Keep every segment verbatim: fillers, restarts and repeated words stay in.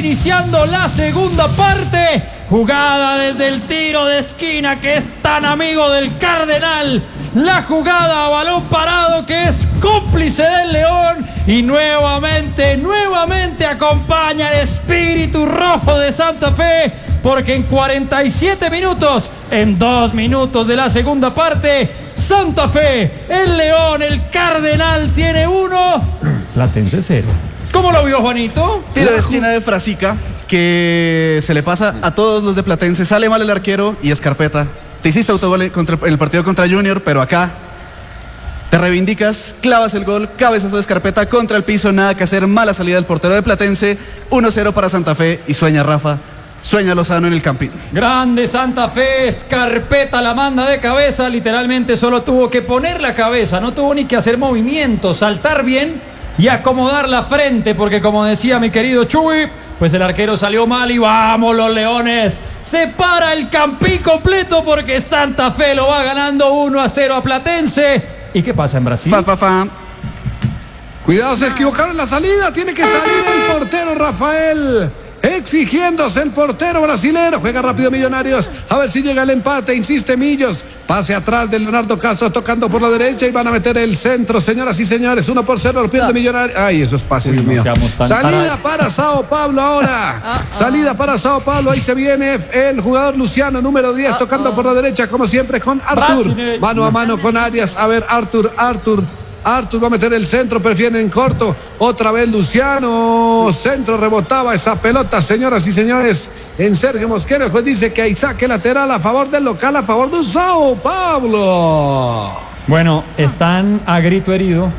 iniciando la segunda parte. Jugada desde el tiro de esquina que es tan amigo del Cardenal. La jugada a balón parado que es cómplice del León. Y nuevamente, nuevamente acompaña el espíritu rojo de Santa Fe. Porque en cuarenta y siete minutos, en dos minutos de la segunda parte, Santa Fe, el León, el Cardenal tiene uno, Platense cero. ¿Cómo lo vio, Juanito? Tiro de esquina de Frasica que se le pasa a todos los de Platense. Sale mal el arquero y Escarpeta. Te hiciste autogol contra, en el partido contra Junior, pero acá te reivindicas, clavas el gol, cabezazo de Escarpeta contra el piso, nada que hacer, mala salida del portero de Platense, uno cero para Santa Fe y sueña Rafa, sueña Lozano en el Campín. Grande Santa Fe, Escarpeta la manda de cabeza, literalmente solo tuvo que poner la cabeza, no tuvo ni que hacer movimiento, saltar bien y acomodar la frente, porque como decía mi querido Chuy, pues el arquero salió mal y vamos los Leones. Se para el Campín completo porque Santa Fe lo va ganando uno a cero a Platense. ¿Y qué pasa en Brasil? Fa, fa, fa. Cuidado, se equivocaron en la salida. Tiene que salir el portero Rafael. Exigiéndose el portero brasilero. Juega rápido Millonarios. A ver si llega el empate. Insiste Millos. Pase atrás de Leonardo Castro tocando por la derecha y van a meter el centro. Señoras y señores, uno por cero lo pierde Millonarios. Ay, eso es pase, Dios mío. Salida para Sao Paulo ahora. Uh, uh. Salida para Sao Paulo. Ahí se viene el jugador Luciano, número diez, uh, tocando uh. por la derecha, como siempre, con Artur. Mano a mano con Arias. A ver, Artur, Artur. Artur va a meter el centro, prefieren en corto. Otra vez Luciano. Centro, rebotaba esa pelota, señoras y señores. En Sergio Mosquera, el juez dice que hay saque lateral a favor del local, a favor de Sao Paulo. Bueno, están a grito herido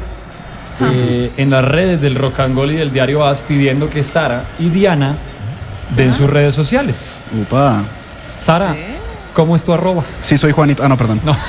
eh, en las redes del Rock and Roll y del diario A S pidiendo que Sara y Diana den sus redes sociales. Upa. Sara, ¿sí? ¿Cómo es tu arroba? Sí, soy Juanito. Ah, no, perdón. No.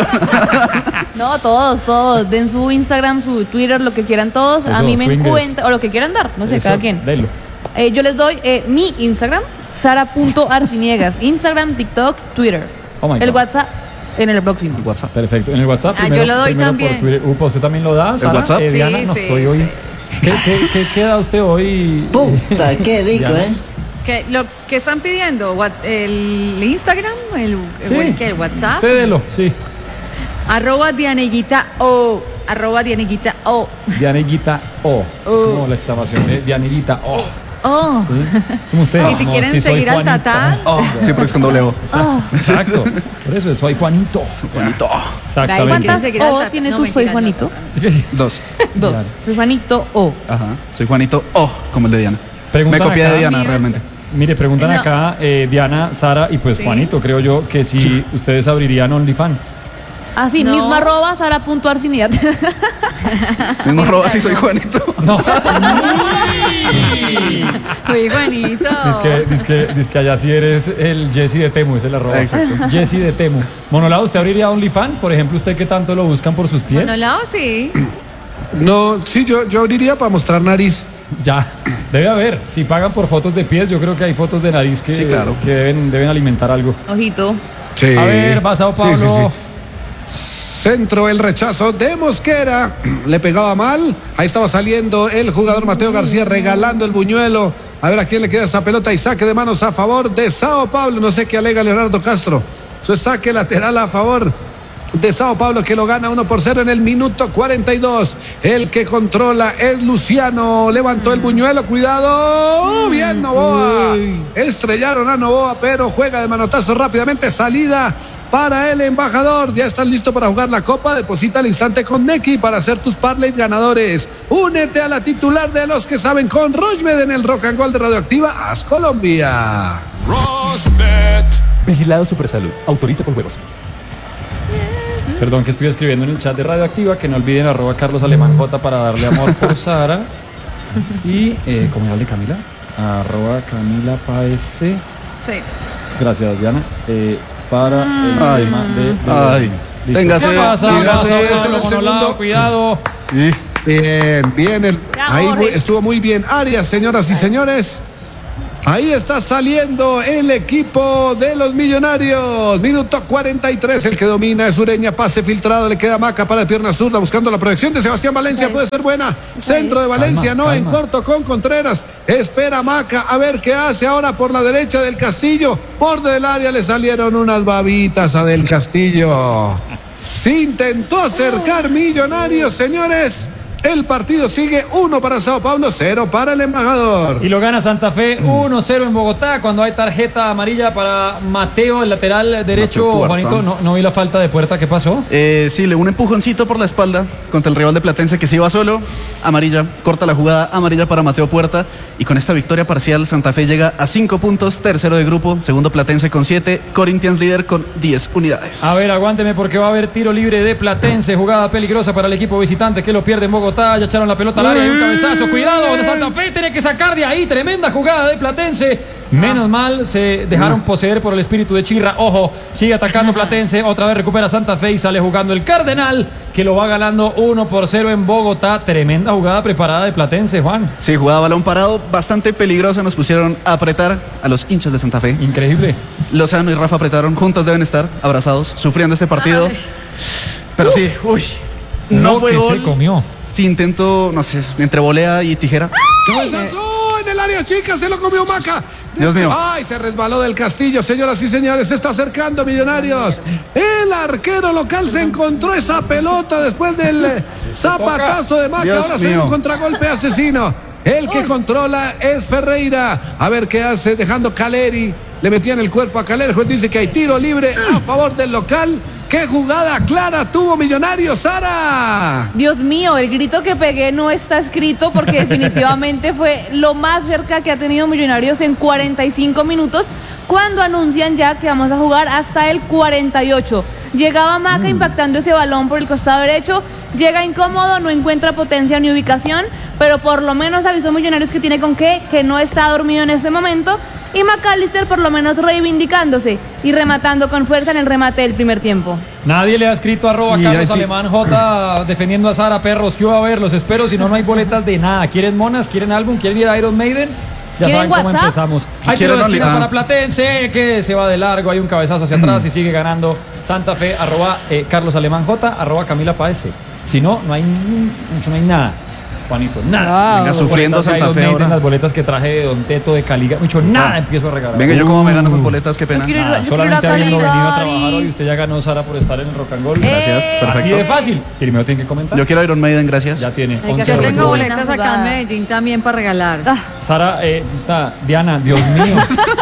No, todos, todos. Den su Instagram, su Twitter, lo que quieran todos. Eso, a mí me encuentran, o lo que quieran dar, no sé, Eso, cada quien. Delo. Eh, yo les doy eh, mi Instagram, sara punto arciniegas. Instagram, TikTok, Twitter. Oh my God. El WhatsApp en el próximo. El WhatsApp. Perfecto. En el WhatsApp. Ah, primero, yo lo doy también. Upa, ¿usted también lo da, Sara? ¿El WhatsApp? Eh, Diana, sí, no sí, estoy hoy. sí. ¿Qué, qué, qué, qué da usted hoy? Puta, qué rico, Diana. ¿eh? ¿Qué, lo que están pidiendo? What, ¿El Instagram? ¿El, Sí. el, ¿qué, el WhatsApp? Usted delo, sí. Arroba Dianeguita O. Arroba Dianeguita O. Dianeguita O. Es Oh. como la exclamación de Dianeguita O. Oh. ¿Sí? Como usted. Y si Como quieren si soy seguir al Juanito. Tatá. Oh, sí, porque es con doble O. Exacto. Exacto. Por eso soy Juanito. Juanito. Exactamente. ¿Cuántas seguir al O Tata. tiene No, tu mentira, Soy no, Juanito? Dos. Dos. Claro. Soy Juanito O. Ajá. Soy Juanito O, como el de Diana. Preguntan Me copié acá. de Diana, Mío es- realmente. Mire, preguntan No. acá eh, Diana, Sara y pues Sí. Juanito, creo yo, que si ustedes abrirían OnlyFans. Ah, sí, No. misma arroba, sara punto arciniegas. Mismo roba si soy Juanito. No. Muy bonito. Dice que, dice que, dice que allá sí eres el Jesse de Temu, es el arroba. Exacto. Jesse de Temu. Monolado, ¿usted abriría OnlyFans? Por ejemplo, ¿usted qué tanto lo buscan por sus pies? Bueno, lado sí. No, sí, yo, yo abriría para mostrar nariz. Ya, debe haber. Si pagan por fotos de pies, yo creo que hay fotos de nariz que, Sí, claro. que deben, deben alimentar algo. Ojito. Sí. A ver, va Sao Paulo. Sí, sí, sí. Centro, el rechazo de Mosquera. Le pegaba mal. Ahí estaba saliendo el jugador Mateo García regalando el buñuelo. A ver a quién le queda esa pelota y saque de manos a favor de Sao Paulo. No sé qué alega Leonardo Castro. Eso es saque lateral a favor de Sao Paulo, que lo gana uno por cero en el minuto cuarenta y dos. El que controla es Luciano. Levantó el buñuelo, cuidado. ¡Uh, bien Novoa! Estrellaron a Novoa, pero juega de manotazo rápidamente. Salida para el embajador. Ya están listos para jugar la copa. Deposita al instante con Neki para hacer tus parlays ganadores. Únete a la titular de los que saben con Rochmed en el Rock and Roll de Radioactiva. Haz Colombia. Rochmed. Vigilado Supersalud. Autoriza con juegos. Perdón que estoy escribiendo en el chat de Radioactiva, que no olviden arroba Carlos Alemán J para darle amor por Sara. Y, eh, ¿cómo era el de Camila? Arroba Camila Paez. Sí. Gracias, Diana. Eh, para el Ay, tema de... ay. Listo. Téngase, ¿Qué pasa? téngase, Pasa, ese Pablo, es el Monolado, segundo. cuidado. Bien, bien. El, Ya, ahí Jorge. estuvo muy bien Arias, señoras y señores. Ahí está saliendo el equipo de los Millonarios. Minuto cuarenta y tres, el que domina es Ureña. Pase filtrado, le queda Maca para la pierna zurda, buscando la proyección de Sebastián Valencia. Puede ser buena. Centro de Valencia, calma, no, calma. en corto con Contreras. Espera Maca a ver qué hace ahora por la derecha del Castillo. Borde del área, le salieron unas babitas a Del Castillo. Se intentó acercar Millonarios, señores. El partido sigue uno para Sao Paulo, cero para el embajador. Y lo gana Santa Fe uno cero en Bogotá cuando hay tarjeta amarilla para Mateo, el lateral derecho. Mateo Puerta. Juanito, no, no vi la falta de Puerta. ¿Qué pasó? Eh, sí, le un empujoncito por la espalda contra el rival de Platense que se iba solo. Amarilla, corta la jugada, amarilla para Mateo Puerta. Y con esta victoria parcial, Santa Fe llega a cinco puntos, tercero de grupo, segundo Platense con siete, Corinthians líder con diez unidades. A ver, aguánteme porque va a haber tiro libre de Platense. Jugada peligrosa para el equipo visitante que lo pierde en Bogotá. Ya echaron la pelota al área, hay un cabezazo. Cuidado, de Santa Fe tiene que sacar de ahí. Tremenda jugada de Platense. Menos mal, se dejaron poseer por el espíritu de Chirra. Ojo, sigue atacando Platense. Otra vez recupera Santa Fe y sale jugando el Cardenal, que lo va ganando uno por cero en Bogotá. Tremenda jugada preparada de Platense, Juan. Sí, jugada balón parado, bastante peligrosa. Nos pusieron a apretar a los hinchas de Santa Fe. Increíble. Lozano y Rafa apretaron, juntos deben estar, abrazados, sufriendo este partido. Ay. Pero sí, uy, no Lo fue que gol. se comió. Sí, intento, no sé, entre volea y tijera. ¡Cabezazo en el área chica! ¡Se lo comió Maca! Dios mío. ¡Ay! Se resbaló Del Castillo, señoras y señores. Se está acercando Millonarios. El arquero local se encontró esa pelota después del eh, zapatazo de Maca. Dios Ahora se ve mío. un contragolpe asesino. El que controla es Ferreira. A ver qué hace, dejando Caleri. Le metían el cuerpo a Caleri. El juez dice que hay tiro libre a favor del local. ¡Qué jugada clara tuvo Millonarios, Sara! Dios mío, el grito que pegué no está escrito porque definitivamente fue lo más cerca que ha tenido Millonarios en cuarenta y cinco minutos cuando anuncian ya que vamos a jugar hasta el cuarenta y ocho. Llegaba Maca mm. impactando ese balón por el costado derecho, llega incómodo, no encuentra potencia ni ubicación, pero por lo menos avisó Millonarios que tiene con qué, que no está dormido en este momento. Y McAllister por lo menos reivindicándose y rematando con fuerza en el remate del primer tiempo. Nadie le ha escrito arroba Y Carlos hay- Alemán J defendiendo a Sara. Perros, ¿qué va a ver? Los espero, si no, no hay boletas de nada. ¿Quieren monas? ¿Quieren álbum? ¿Quieren ir a Iron Maiden? Ya ¿Quieren saben cómo WhatsApp? empezamos. Hay tiro ¿Quieren de esquina Only- para ah. Platense, que se va de largo. Hay un cabezazo hacia atrás y sigue ganando Santa Fe. Arroba eh, Carlos Alemán J, arroba Camila Paez. Si no, no hay, no hay nada. Juanito, nada. Wow. Venga, sufriendo Boletas de Santa Iron Fe Maiden, ahora. las boletas que traje de Don Teto, de Caliga. Mucho nada empiezo a regalar. Venga, yo como me gano Uh. esas boletas, qué pena. Yo quiero- Nada, yo solamente quiero ir a habiendo venido a Caligaris. trabajar hoy, usted ya ganó, Sara, por estar en el Rock and Roll. Gracias, Eh. perfecto. Así de fácil. Primero tiene que comentar. Yo quiero Iron Maiden, gracias. Ya tiene. Hay que once hacer Yo Rock tengo and Roll. boletas acá en jugada. Medellín también para regalar. Ah, Sara, eh, ta, Diana, Dios mío.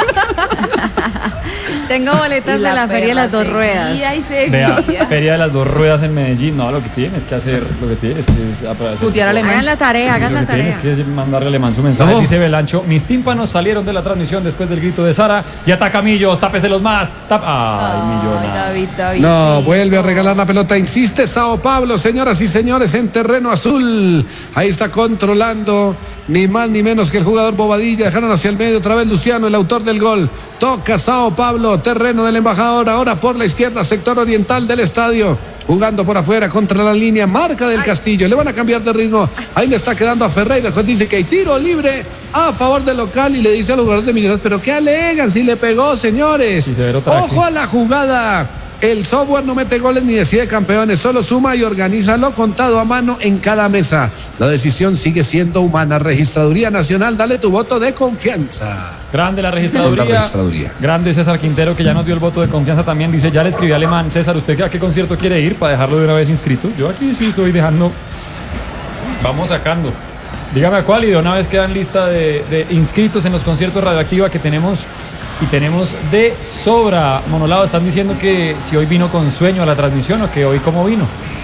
Tengo boletas y de la Feria de las Dos Ruedas. seguía y seguía. Vea, Feria de las Dos Ruedas en Medellín. No, lo que tienes que hacer, lo que tienes que es hacer- Putear alemán. Hagan la tarea, hagan Lo la que tienes tarea. que es mandarle alemán su mensaje. No. Dice Belancho, mis tímpanos salieron de la transmisión después del grito de Sara. Y ataca Millos, tápeselos más. Tap Ay, Ay, Millona. David, David. No, sí. vuelve a regalar la pelota. Insiste Sao Paulo, señoras y señores, en terreno azul. Ahí está controlando, ni más ni menos que el jugador Bobadilla. Dejaron hacia el medio otra vez Luciano, el autor del gol. Toca Sao Paulo, terreno del embajador. Ahora por la izquierda, sector oriental del estadio. Jugando por afuera contra la línea, marca del Castillo. Le van a cambiar de ritmo. Ahí le está quedando a Ferreira. El juez dice que hay tiro libre a favor del local y le dice a los jugadores de Millonarios, pero ¿qué alegan si le pegó, señores? Sí, severo traque. Ojo a la jugada. El software no mete goles ni decide campeones, solo suma y organiza lo contado a mano en cada mesa. La decisión sigue siendo humana. Registraduría Nacional, dale tu voto de confianza. Grande la registraduría. La registraduría. Grande César Quintero, que ya nos dio el voto de confianza también. Dice, ya le escribí a Alemán. César, ¿usted a qué concierto quiere ir para dejarlo de una vez inscrito? Yo aquí sí estoy dejando. Vamos sacando. Dígame a cuál y de una vez quedan lista de, de inscritos en los conciertos Radioactiva que tenemos y tenemos de sobra. Monolado, están diciendo que si hoy vino con sueño a la transmisión o que hoy cómo vino.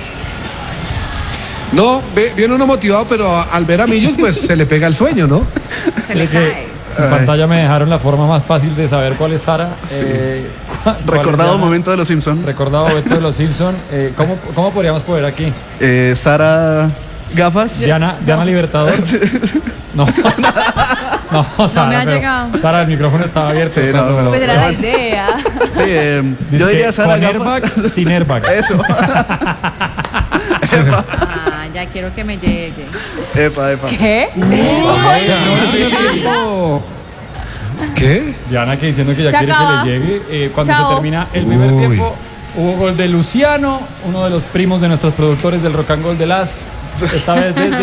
No, ve- viene uno motivado, pero a- al ver a Millos, pues se le pega el sueño, ¿no? Se le cae. En pantalla me dejaron la forma más fácil de saber cuál es Sara. Eh, ¿cuál es Recordado Diana? momento de los Simpson. Recordado momento de los Simpson. Eh, ¿cómo, ¿Cómo podríamos poner aquí? Eh, Sara Gafas. Diana, Diana Libertador. No. No, Sara. me ha pero- llegado. Sara, el micrófono estaba abierto. Sí, no, pero- no, no. Pues era la idea. Sí, eh, Dice yo que diría Sara con Gafas. airbag, sin airbag. Eso. epa, Ah, ya quiero que me llegue. epa, epa. ¿Qué? Tiempo. ¿Qué? Diana que diciendo que ya Se quiere acaba. que le llegue. Eh, cuando Chao. se termina el primer Uy. tiempo, hubo gol de Luciano, uno de los primos de nuestros productores del Rock and Roll de las. Esta vez desde